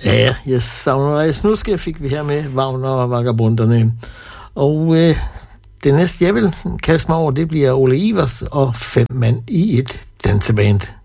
Ja, jeg savner dig. Snuske fik vi her med Wagner og Vagabunderne. Og det næste, jeg vil kaste mig over, det bliver Ole Ivers og 5 mand i et danseband.